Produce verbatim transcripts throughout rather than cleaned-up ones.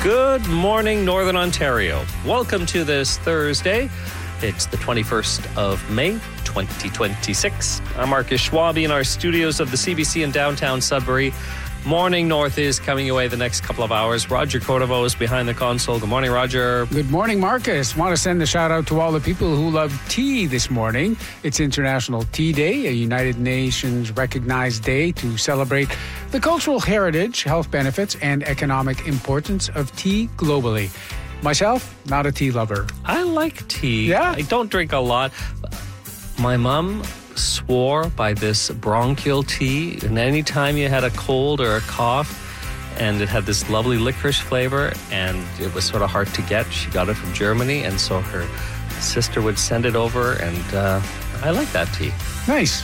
Good morning, Northern Ontario. Welcome to this Thursday. It's the twenty-first of May, twenty twenty-six. I'm Marcus Schwabe in our studios of the C B C in downtown Sudbury. Morning North is coming away the next couple of hours. Roger Cordova is behind the console. Good morning, Roger. Good morning, Marcus. Want to send a shout out to all the people who love tea this morning. It's International Tea Day, a United Nations recognized day to celebrate the cultural heritage, health benefits, and economic importance of tea globally. Myself, not a tea lover. I like tea. Yeah? I don't drink a lot. My mom swore by this bronchial tea, and anytime you had a cold or a cough, and it had this lovely licorice flavor, and it was sort of hard to get. She got it from Germany, and so her sister would send it over, and uh, I like that tea. Nice.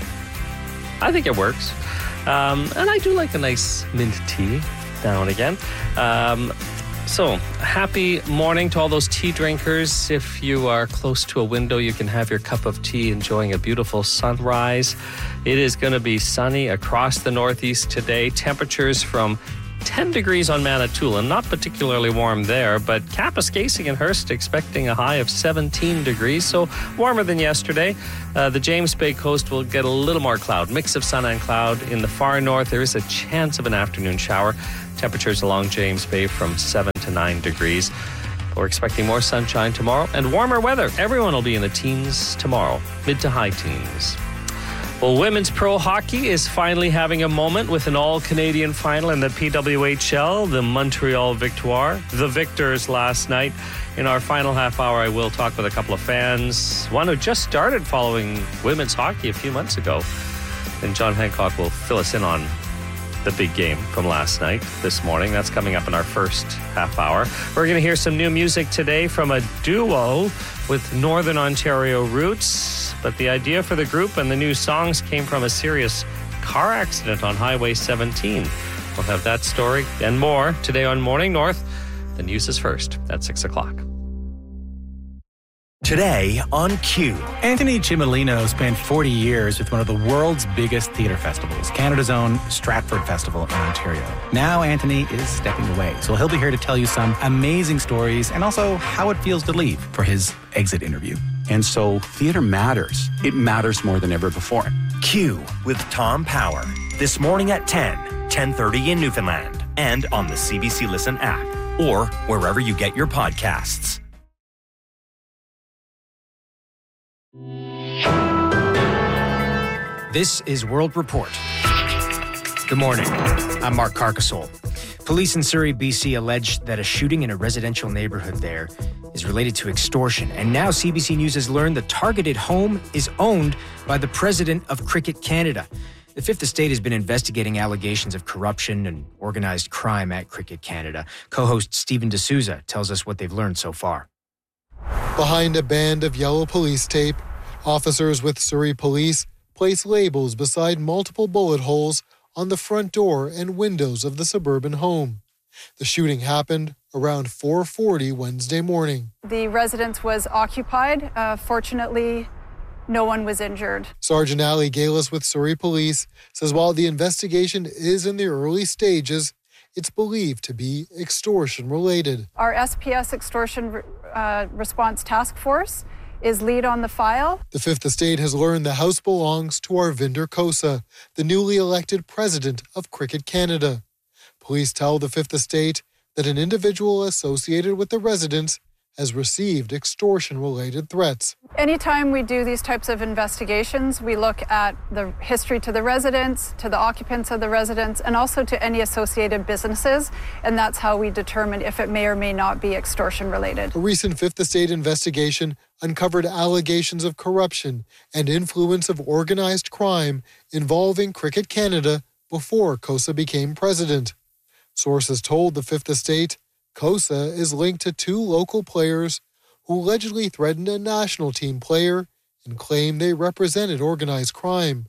I think it works. Um, and I do like a nice mint tea now and again. Um, So, happy morning to all those tea drinkers. If you are close to a window, you can have your cup of tea enjoying a beautiful sunrise. It is going to be sunny across the Northeast today. Temperatures from ten degrees on Manitoulin, not particularly warm there, but Kapuskasing and Hearst expecting a high of seventeen degrees, so warmer than yesterday. Uh, the James Bay coast will get a little more cloud, mix of sun and cloud. In the far north, there is a chance of an afternoon shower. Temperatures along James Bay from seven to nine degrees. We're expecting more sunshine tomorrow and warmer weather. Everyone will be in the teens tomorrow, mid to high teens. Well, women's pro hockey is finally having a moment with an all-Canadian final in the P W H L, the Montreal Victoire. The victors last night. In our final half hour, I will talk with a couple of fans, one who just started following women's hockey a few months ago. And John Hancock will fill us in on the big game from last night, this morning. That's coming up in our first half hour. We're going to hear some new music today from a duo with Northern Ontario roots, but the idea for the group and the new songs came from a serious car accident on Highway seventeen. We'll have that story and more today on Morning North. The news is first at six o'clock. Today on Q. Anthony Cimolino spent forty years with one of the world's biggest theatre festivals, Canada's own Stratford Festival in Ontario. Now Anthony is stepping away, so he'll be here to tell you some amazing stories and also how it feels to leave for his exit interview. And so theatre matters. It matters more than ever before. Q with Tom Power. This morning at ten, ten thirty in Newfoundland, and on the C B C Listen app, or wherever you get your podcasts. This is World Report. Good morning. I'm Mark Carcassole. Police in Surrey, B C alleged that a shooting in a residential neighborhood there is related to extortion. And now C B C News has learned the targeted home is owned by the president of Cricket Canada. The Fifth Estate has been investigating allegations of corruption and organized crime at Cricket Canada. Co-host Stephen D'Souza tells us what they've learned so far. Behind a band of yellow police tape, officers with Surrey Police place labels beside multiple bullet holes on the front door and windows of the suburban home. The shooting happened around four forty Wednesday morning. The residence was occupied. Uh, fortunately, no one was injured. Sergeant Ali Galis with Surrey Police says while the investigation is in the early stages, it's believed to be extortion-related. Our S P S Extortion uh, Response Task Force is lead on the file. The Fifth Estate has learned the house belongs to Arvinder Khosa, the newly elected president of Cricket Canada. Police tell the Fifth Estate that an individual associated with the residence has received extortion-related threats. Anytime we do these types of investigations, we look at the history to the residents, to the occupants of the residence, and also to any associated businesses, and that's how we determine if it may or may not be extortion-related. A recent Fifth Estate investigation uncovered allegations of corruption and influence of organized crime involving Cricket Canada before Khosa became president. Sources told the Fifth Estate Khosa is linked to two local players who allegedly threatened a national team player and claimed they represented organized crime.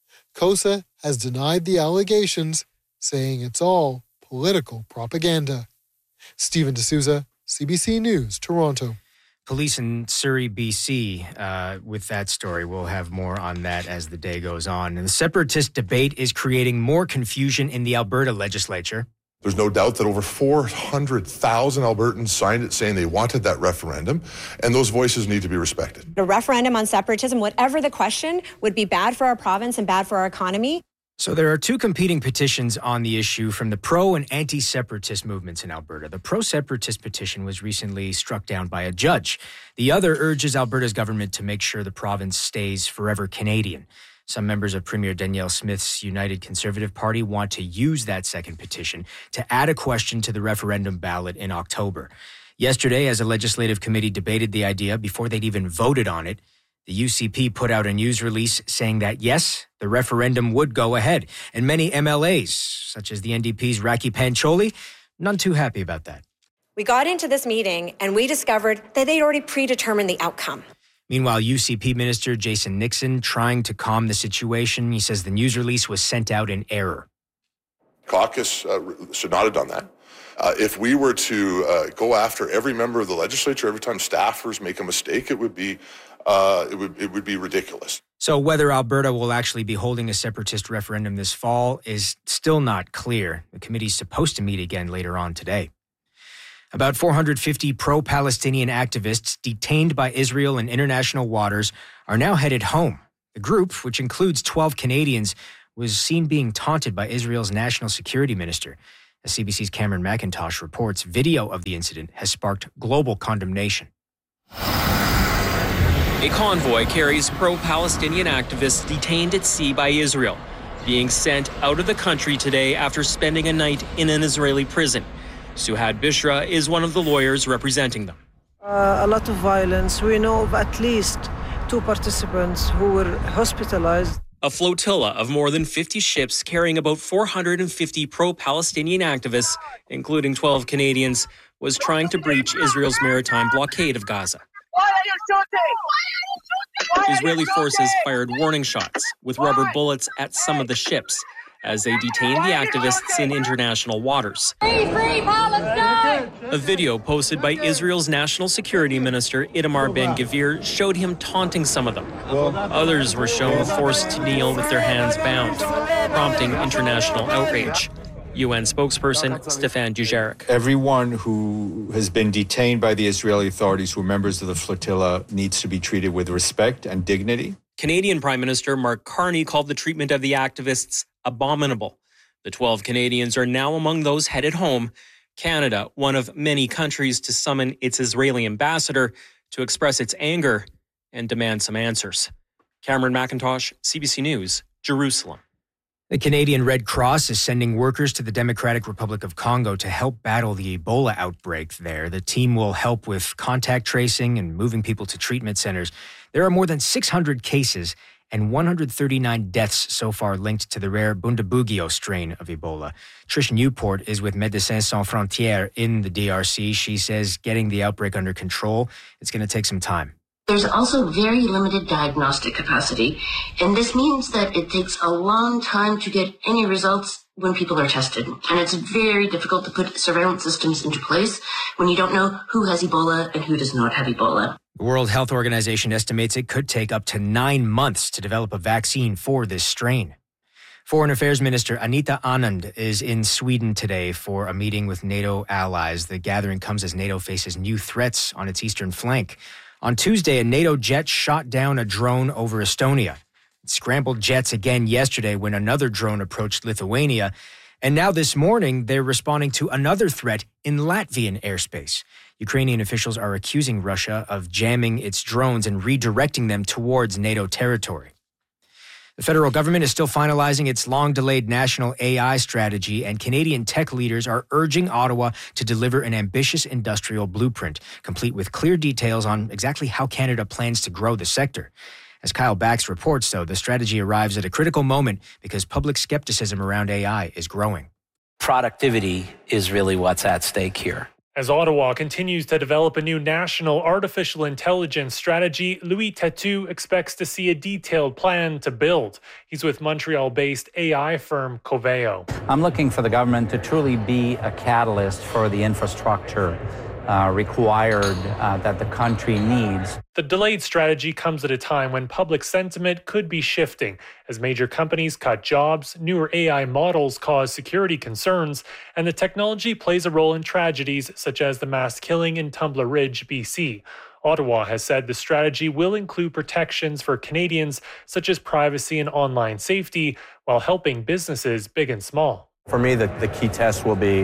Khosa has denied the allegations, saying it's all political propaganda. Stephen D'Souza, C B C News, Toronto. Police in Surrey, B C, uh, with that story. We'll have more on that as the day goes on. And the separatist debate is creating more confusion in the Alberta legislature. There's no doubt that over four hundred thousand Albertans signed it saying they wanted that referendum, and those voices need to be respected. A referendum on separatism, whatever the question, would be bad for our province and bad for our economy. So there are two competing petitions on the issue from the pro- and anti-separatist movements in Alberta. The pro-separatist petition was recently struck down by a judge. The other urges Alberta's government to make sure the province stays forever Canadian. Some members of Premier Danielle Smith's United Conservative Party want to use that second petition to add a question to the referendum ballot in October. Yesterday, as a legislative committee debated the idea before they'd even voted on it, the U C P put out a news release saying that, yes, the referendum would go ahead. And many M L As, such as the N D P's Raki Pancholi, none too happy about that. We got into this meeting and we discovered that they'd already predetermined the outcome. Meanwhile, U C P Minister Jason Nixon trying to calm the situation. He says the news release was sent out in error. Caucus uh, should not have done that. Uh, if we were to uh, go after every member of the legislature every time staffers make a mistake, it would be uh, it would it would be ridiculous. So whether Alberta will actually be holding a separatist referendum this fall is still not clear. The committee's supposed to meet again later on today. About four hundred fifty pro-Palestinian activists detained by Israel in international waters are now headed home. The group, which includes twelve Canadians, was seen being taunted by Israel's national security minister. As C B C's Cameron McIntosh reports, video of the incident has sparked global condemnation. A convoy carries pro-Palestinian activists detained at sea by Israel, being sent out of the country today after spending a night in an Israeli prison. Suhad Bishra is one of the lawyers representing them. Uh, a lot of violence. We know of at least two participants who were hospitalized. A flotilla of more than fifty ships carrying about four hundred fifty pro-Palestinian activists, including twelve Canadians, was trying to breach Israel's maritime blockade of Gaza. Why are you shooting? Why are you Israeli shooting? forces fired warning shots with rubber bullets at some of the ships as they detained the activists in international waters. Free, free Palestine! A video posted by Israel's national security minister Itamar Ben-Gvir showed him taunting some of them. Others were shown forced to kneel with their hands bound, prompting international outrage. U N spokesperson Stefan Dujarric. Everyone who has been detained by the Israeli authorities who are members of the flotilla needs to be treated with respect and dignity. Canadian Prime Minister Mark Carney called the treatment of the activists abominable. The twelve Canadians are now among those headed home. Canada, one of many countries to summon its Israeli ambassador to express its anger and demand some answers. Cameron McIntosh, C B C News, Jerusalem. The Canadian Red Cross is sending workers to the Democratic Republic of Congo to help battle the Ebola outbreak there. The team will help with contact tracing and moving people to treatment centers. There are more than six hundred cases and one hundred thirty-nine deaths so far linked to the rare Bundibugyo strain of Ebola. Trish Newport is with Médecins Sans Frontières in the D R C. She says getting the outbreak under control, it's going to take some time. There's also very limited diagnostic capacity, and this means that it takes a long time to get any results when people are tested. And it's very difficult to put surveillance systems into place when you don't know who has Ebola and who does not have Ebola. The World Health Organization estimates it could take up to nine months to develop a vaccine for this strain. Foreign Affairs Minister Anita Anand is in Sweden today for a meeting with NATO allies. The gathering comes as NATO faces new threats on its eastern flank. On Tuesday, a NATO jet shot down a drone over Estonia. It scrambled jets again yesterday when another drone approached Lithuania. And now this morning, they're responding to another threat in Latvian airspace. Ukrainian officials are accusing Russia of jamming its drones and redirecting them towards NATO territory. The federal government is still finalizing its long-delayed national A I strategy, and Canadian tech leaders are urging Ottawa to deliver an ambitious industrial blueprint, complete with clear details on exactly how Canada plans to grow the sector. As Kyle Bax reports, though, the strategy arrives at a critical moment because public skepticism around A I is growing. Productivity is really what's at stake here. As Ottawa continues to develop a new national artificial intelligence strategy, Louis Tattoo expects to see a detailed plan to build. He's with Montreal-based A I firm Coveo. I'm looking for the government to truly be a catalyst for the infrastructure uh, required uh, that the country needs. The delayed strategy comes at a time when public sentiment could be shifting as major companies cut jobs, newer A I models cause security concerns, and the technology plays a role in tragedies such as the mass killing in Tumbler Ridge, B C. Ottawa has said the strategy will include protections for Canadians such as privacy and online safety while helping businesses big and small. For me, the, the key test will be,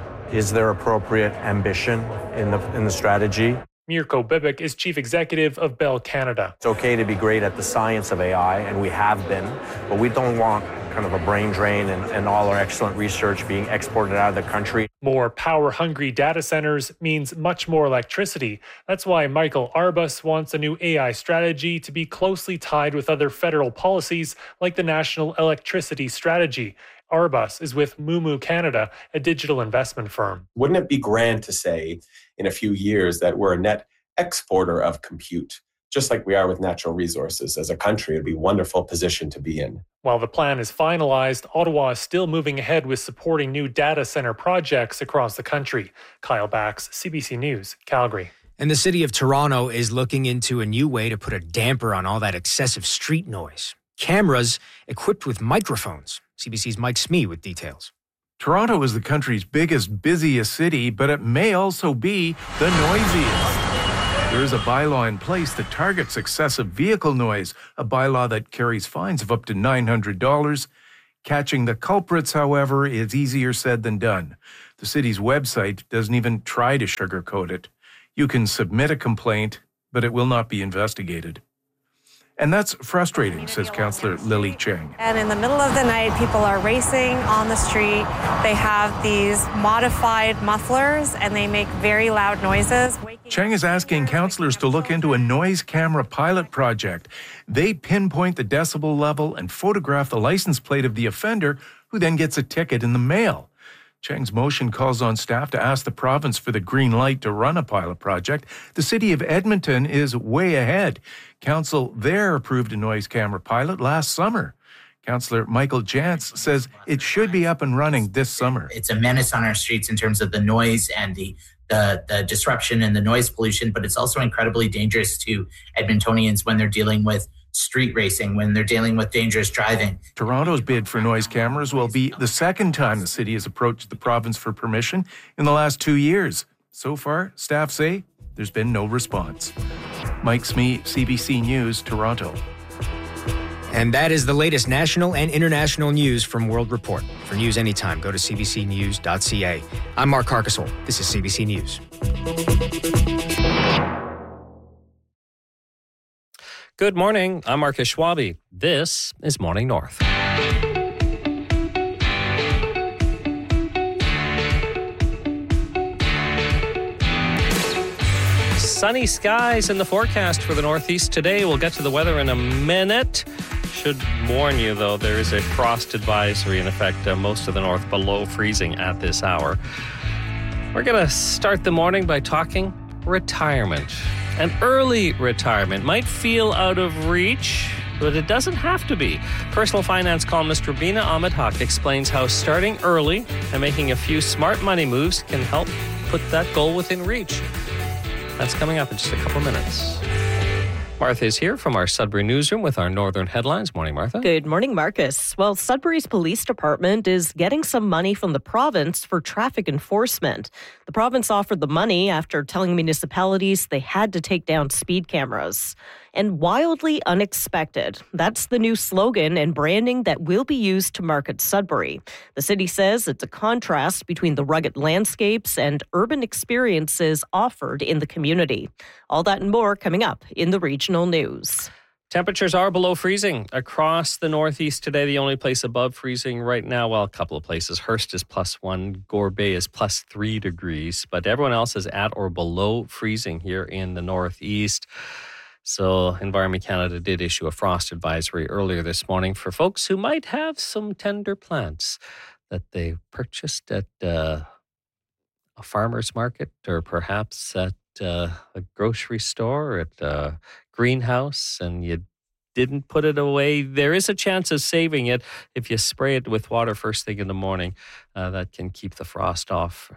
is there appropriate ambition in the in the strategy? Mirko Bibic is chief executive of Bell Canada. It's okay to be great at the science of A I, and we have been, but we don't want kind of a brain drain and, and all our excellent research being exported out of the country. More power-hungry data centers means much more electricity. That's why Michael Arbus wants a new A I strategy to be closely tied with other federal policies like the National Electricity Strategy. Arbus is with Moomoo Canada, a digital investment firm. Wouldn't it be grand to say in a few years that we're a net exporter of compute, just like we are with natural resources? As a country, it'd be a wonderful position to be in. While the plan is finalized, Ottawa is still moving ahead with supporting new data center projects across the country. Kyle Bax, C B C News, Calgary. And the city of Toronto is looking into a new way to put a damper on all that excessive street noise. Cameras equipped with microphones. C B C's Mike Smee with details. Toronto is the country's biggest, busiest city, but it may also be the noisiest. There is a bylaw in place that targets excessive vehicle noise, a bylaw that carries fines of up to nine hundred dollars. Catching the culprits, however, is easier said than done. The city's website doesn't even try to sugarcoat it. You can submit a complaint, but it will not be investigated. And that's frustrating, says Councillor Lily Cheng. And in the middle of the night, people are racing on the street. They have these modified mufflers, and they make very loud noises. Cheng is asking councillors to look into a noise camera pilot project. They pinpoint the decibel level and photograph the license plate of the offender, who then gets a ticket in the mail. Cheng's motion calls on staff to ask the province for the green light to run a pilot project. The city of Edmonton is way ahead. Council there approved a noise camera pilot last summer. Councillor Michael Jantz says it should be up and running this summer. It's a menace on our streets in terms of the noise and the The, the disruption and the noise pollution, but it's also incredibly dangerous to Edmontonians when they're dealing with street racing, when they're dealing with dangerous driving. Toronto's bid for noise cameras will be the second time the city has approached the province for permission in the last two years. So far, staff say there's been no response. Mike Smee, C B C News, Toronto. And that is the latest national and international news from World Report. For news anytime, go to c b c news dot c a. I'm Mark Carcasole. This is C B C News. Good morning. I'm Marcus Schwabe. This is Morning North. Sunny skies in the forecast for the Northeast today. We'll get to the weather in a minute. Should warn you, though, there is a frost advisory in effect uh, most of the north below freezing at this hour. We're going to start the morning by talking retirement. An early retirement might feel out of reach, but it doesn't have to be. Personal finance columnist Rubina Ahmed-Haq explains how starting early and making a few smart money moves can help put that goal within reach. That's coming up in just a couple minutes. Martha is here from our Sudbury newsroom with our Northern headlines. Morning, Martha. Good morning, Marcus. Well, Sudbury's police department is getting some money from the province for traffic enforcement. The province offered the money after telling municipalities they had to take down speed cameras. And wildly unexpected. That's the new slogan and branding that will be used to market Sudbury. The city says it's a contrast between the rugged landscapes and urban experiences offered in the community. All that and more coming up in the regional news. Temperatures are below freezing across the Northeast today. The only place above freezing right now, well, a couple of places. Hearst is plus one, Gore Bay is plus three degrees, but everyone else is at or below freezing here in the Northeast. So Environment Canada did issue a frost advisory earlier this morning for folks who might have some tender plants that they purchased at uh, a farmer's market or perhaps at uh, a grocery store, at a greenhouse, and you didn't put it away. There is a chance of saving it if you spray it with water first thing in the morning. Uh, that can keep the frost off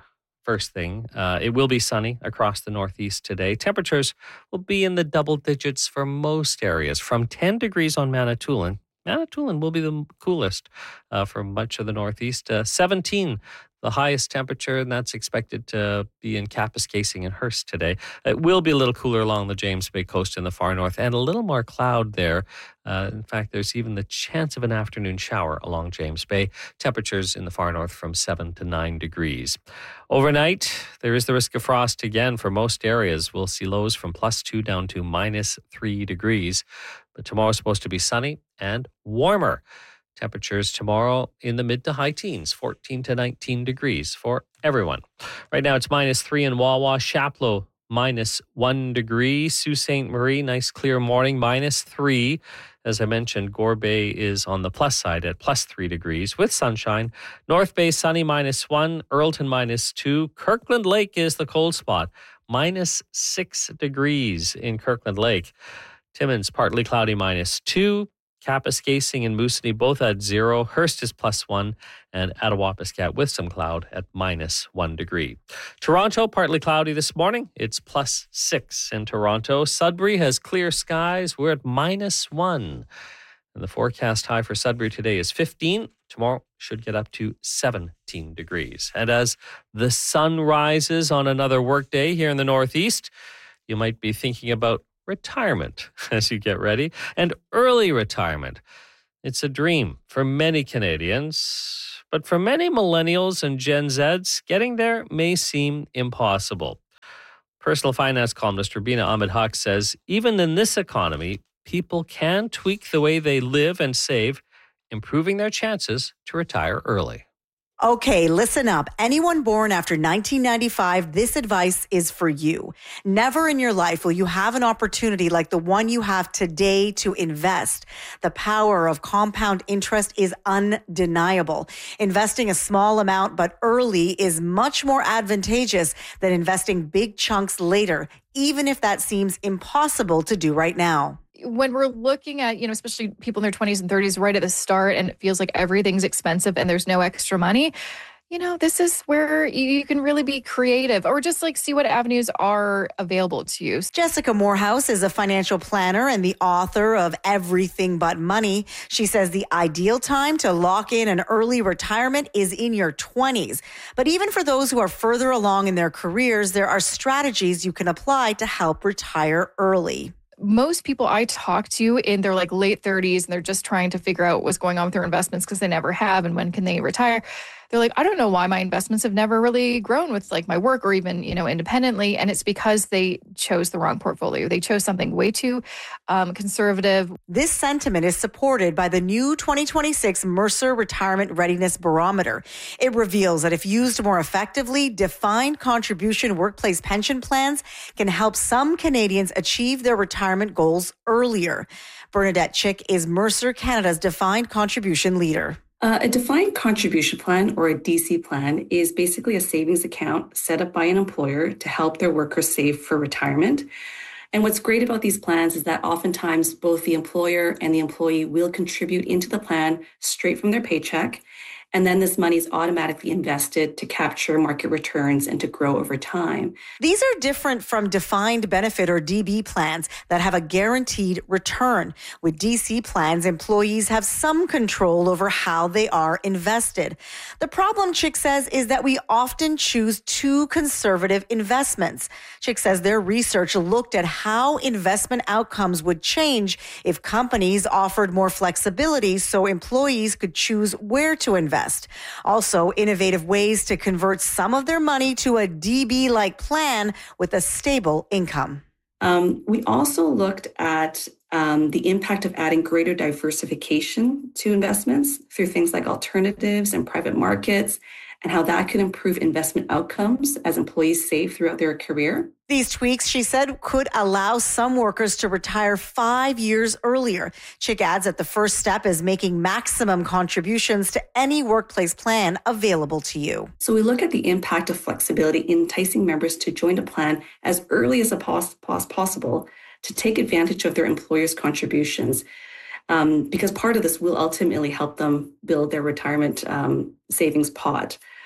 first thing. Uh, it will be sunny across the Northeast today. Temperatures will be in the double digits for most areas, from ten degrees on Manitoulin. Manitoulin will be the coolest uh, for much of the Northeast. Uh, seventeen, the highest temperature, and that's expected to be in Kapuskasing and Hearst today. It will be a little cooler along the James Bay coast in the far north, and a little more cloud there. Uh, in fact, there's even the chance of an afternoon shower along James Bay. Temperatures in the far north from seven to nine degrees. Overnight, there is the risk of frost again for most areas. We'll see lows from plus two down to minus three degrees. But tomorrow's supposed to be sunny and warmer. Temperatures tomorrow in the mid to high teens, fourteen to nineteen degrees for everyone. Right now it's minus three in Wawa, Chapleau minus one degree, Sault Ste. Marie, nice clear morning, minus three. As I mentioned, Gore Bay is on the plus side at plus three degrees with sunshine. North Bay sunny, minus one. Earlton minus two. Kirkland Lake is the cold spot, minus six degrees in Kirkland Lake. Timmins partly cloudy, minus two. Kapuskasing and Moosonee both at zero. Hearst is plus one, and Attawapiskat with some cloud at minus one degree. Toronto, partly cloudy this morning. It's plus six in Toronto. Sudbury has clear skies. We're at minus one. And the forecast high for Sudbury today is fifteen. Tomorrow should get up to seventeen degrees. And as the sun rises on another workday here in the Northeast, you might be thinking about retirement as you get ready, and early retirement. It's a dream for many Canadians, but for many millennials and Gen Zs, getting there may seem impossible. Personal finance columnist Rubina Ahmed-Haq says, even in this economy, people can tweak the way they live and save, improving their chances to retire early. Okay, listen up. Anyone born after nineteen ninety-five, this advice is for you. Never in your life will you have an opportunity like the one you have today to invest. The power of compound interest is undeniable. Investing a small amount but early is much more advantageous than investing big chunks later, even if that seems impossible to do right now. When we're looking at, you know, especially people in their twenties and thirties right at the start, and it feels like everything's expensive and there's no extra money, you know, this is where you can really be creative or just like see what avenues are available to you. Jessica Morehouse is a financial planner and the author of Everything But Money. She says the ideal time to lock in an early retirement is in your twenties. But even for those who are further along in their careers, there are strategies you can apply to help retire early. Most people I talk to in their like late thirties and they're just trying to figure out what's going on with their investments because they never have and when can they retire. They're like, I don't know why my investments have never really grown with like my work or even, you know, independently. And it's because they chose the wrong portfolio. They chose something way too um, conservative. This sentiment is supported by the new twenty twenty-six Mercer Retirement Readiness Barometer. It reveals that if used more effectively, defined contribution workplace pension plans can help some Canadians achieve their retirement goals earlier. Bernadette Chick is Mercer Canada's defined contribution leader. Uh, a defined contribution plan, or a D C plan, is basically a savings account set up by an employer to help their workers save for retirement. And what's great about these plans is that oftentimes both the employer and the employee will contribute into the plan straight from their paycheck. And then this money is automatically invested to capture market returns and to grow over time. These are different from defined benefit or D B plans that have a guaranteed return. With D C plans, employees have some control over how they are invested. The problem, Chick says, is that we often choose too conservative investments. Chick says their research looked at how investment outcomes would change if companies offered more flexibility so employees could choose where to invest. Also, innovative ways to convert some of their money to a D B-like plan with a stable income. Um, we also looked at um, the impact of adding greater diversification to investments through things like alternatives and private markets, and how that could improve investment outcomes as employees save throughout their career. These tweaks, she said, could allow some workers to retire five years earlier. Chick adds that the first step is making maximum contributions to any workplace plan available to you. So we look at the impact of flexibility in enticing members to join a plan as early as possible to take advantage of their employer's contributions. Um, because part of this will ultimately help them build their retirement um, savings pot.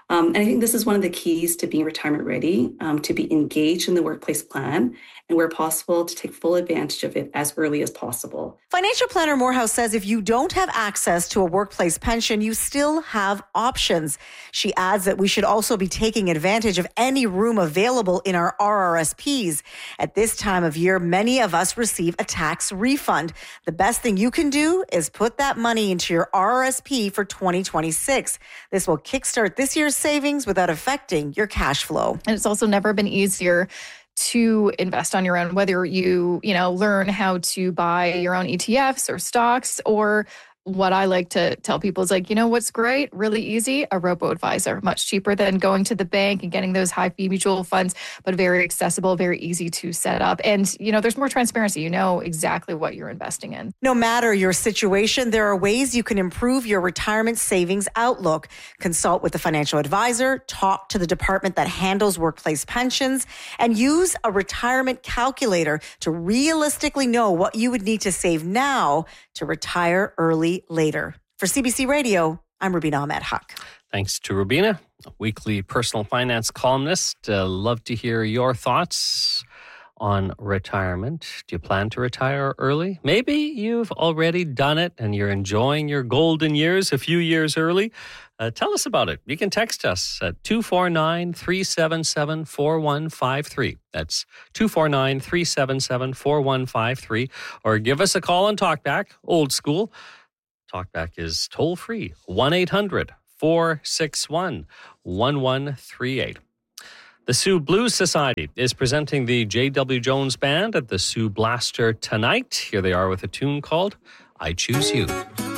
Um, and I think this is one of the keys to being retirement ready, um, to be engaged in the workplace plan, and where possible, to take full advantage of it as early as possible. Financial planner Morehouse says if you don't have access to a workplace pension, you still have options. She adds that we should also be taking advantage of any room available in our R R S Ps. At this time of year, many of us receive a tax refund. The best thing you can do is put that money into your R R S P for twenty twenty-six. This will kickstart this year's savings without affecting your cash flow. And it's also never been easier to invest on your own, whether you, you know, learn how to buy your own E T Fs or stocks, or what I like to tell people is like, you know, what's great, really easy, a robo-advisor, much cheaper than going to the bank and getting those high fee mutual funds, but very accessible, very easy to set up. And, you know, there's more transparency. You know exactly what you're investing in. No matter your situation, there are ways you can improve your retirement savings outlook. Consult with a financial advisor, talk to the department that handles workplace pensions, and use a retirement calculator to realistically know what you would need to save now to retire early later. For C B C Radio, I'm Rubina Ahmed Haq. Thanks to Rubina, a weekly personal finance columnist. Uh, love to hear your thoughts on retirement. Do you plan to retire early? Maybe you've already done it and you're enjoying your golden years a few years early. Uh, tell us about it. You can text us at two four nine, three seven seven, four one five three. That's two four nine, three seven seven, four one five three. Or give us a call on Talkback, old school. Talkback is toll free, one eight hundred, four six one, one one three eight. The Sioux Blues Society is presenting the J W Jones Band at the Sioux Blaster tonight. Here they are with a tune called I Choose You.